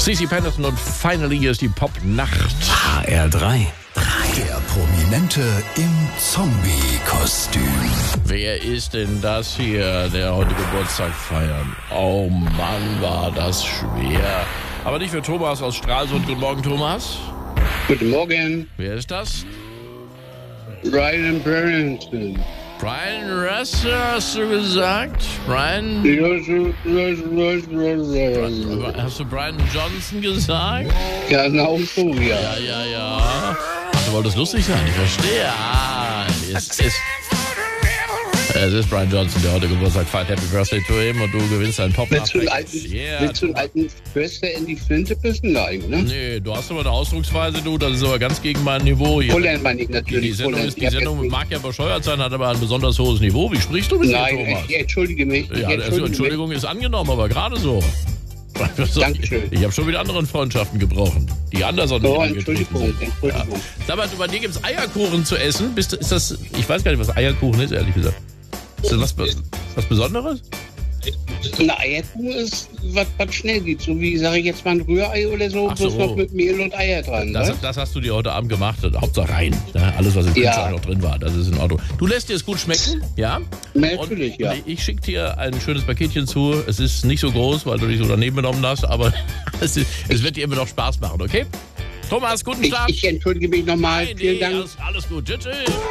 CeCe Peniston und Finally hier ist die Pop-Nacht. HR3. Der Prominente im Zombie-Kostüm. Wer ist denn das hier, der heute Geburtstag feiert? Oh Mann, war das schwer. Aber nicht für Thomas aus Stralsund. Guten Morgen, Thomas. Guten Morgen, Wer ist das? Brian Peniston. Brian Russer, hast du gesagt? Brian? Hast du Brian Johnson gesagt? Genau so, ja. Ja. Ach, du wolltest lustig sein, ich verstehe. Es ist Brian Johnson, der heute Geburtstag feiert. Happy Birthday to him und du gewinnst einen pop Willst du einen alten Förster in die Flinte pissen? Nein, ne? Nee, du hast aber eine Ausdrucksweise, du, das ist aber ganz gegen mein Niveau hier. Polen meine ich natürlich. Die Sendung mag ja bescheuert sein, hat aber ein besonders hohes Niveau. Wie sprichst du mit mir, Thomas? Nein, ich entschuldige mich. Entschuldigung ist angenommen, aber gerade so. Dankeschön. Ich habe schon mit anderen Freundschaften gebrochen, die anders auch nicht angetreten sind. Entschuldigung. Ja. Sag mal, bei dir gibt es Eierkuchen zu essen. Ist das, ich weiß gar nicht, was Eierkuchen ist, ehrlich gesagt. Ist das was Besonderes? Ein Eierkuchen ist, was schnell geht. So wie, sage ich jetzt mal, ein Rührei oder so, Ach so. bloß noch mit Mehl und Eier dran. Das hast du dir heute Abend gemacht. Hauptsache rein. Ja, alles, was im Kühlschrank noch drin war, das ist in Ordnung. Du lässt dir es gut schmecken, ja? Natürlich, ja. Und ich schicke dir ein schönes Paketchen zu. Es ist nicht so groß, weil du dich so daneben genommen hast, aber es wird dir immer noch Spaß machen, okay? Thomas, guten Start. Ich entschuldige mich nochmal. Vielen Dank. Alles gut. Tschüss.